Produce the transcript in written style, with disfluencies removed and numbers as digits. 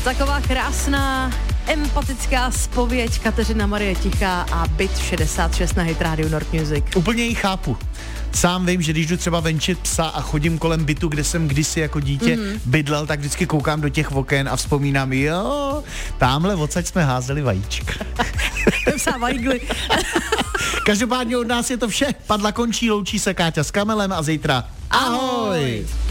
Taková krásná, empatická zpověď Kateřina Marie Tichá a Byt 66 na Hit Radio Nord Music. Úplně ji chápu. Sám vím, že když jdu třeba venčit psa a chodím kolem bytu, kde jsem kdysi jako dítě bydlel, tak vždycky koukám do těch oken a vzpomínám, jo, tamhle odsaď jsme házeli vajíčka. Psa vajgly. Každopádně od nás je to vše. Padla končí, loučí se Káťa s Kamelem a zítra ahoj!